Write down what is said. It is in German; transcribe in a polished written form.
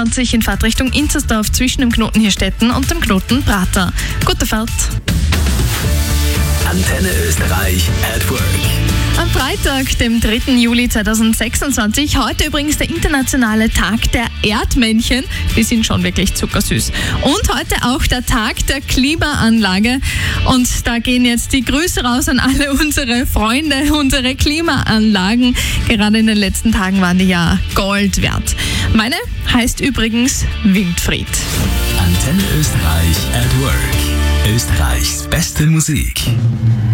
A22 in Fahrtrichtung Inzersdorf zwischen dem Knoten Hirstetten und dem Knoten Prater. Gute Fahrt! Antenne Österreich at Work. Am Freitag, dem 3. Juli 2026, heute übrigens der internationale Tag der Erdmännchen. Die sind schon wirklich zuckersüß. Und heute auch der Tag der Klimaanlage. Und da gehen jetzt die Grüße raus an alle unsere Freunde, unsere Klimaanlagen. Gerade in den letzten Tagen waren die ja Gold wert. Meine heißt übrigens Winfried. Antenne Österreich at Work. Österreichs beste Musik.